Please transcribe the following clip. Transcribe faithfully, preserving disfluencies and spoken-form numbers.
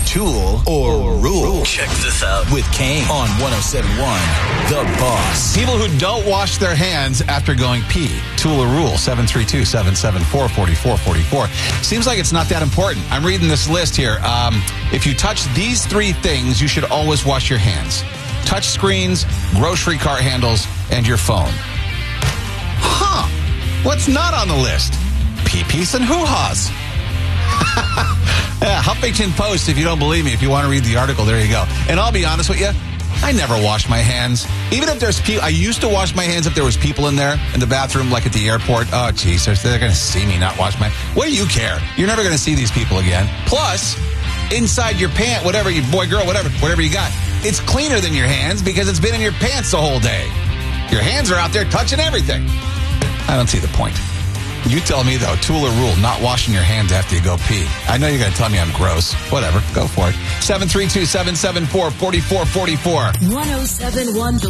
Tool or Rule. Check this out With Kane on one oh seven point one, The Boss. People who don't wash their hands after going pee. Tool or Rule, seven three two, seven seven four, four four four four. Seems like it's not that important. I'm reading this list here. Um, if you touch these three things, you should always wash your hands. Touch screens, grocery cart handles, and your phone. Huh. What's not on the list? Pee-pees and hoo-haws. Yeah, Huffington Post, if you don't believe me, if you want to read the article, there you go. And I'll be honest with you, I never wash my hands. Even if there's people, I used to wash my hands if there was people in there in the bathroom, like at the airport. Oh, geez, they're, they're going to see me not wash my... What do you care? You're never going to see these people again. Plus, inside your pant, whatever, you boy, girl, whatever, whatever you got, it's cleaner than your hands because it's been in your pants the whole day. Your hands are out there touching everything. I don't see the point. You tell me, though, Tool or Rule, not washing your hands after you go pee. I know you're going to tell me I'm gross. Whatever. Go for it. seven three two, seven seven four, four four four four. one oh seven point one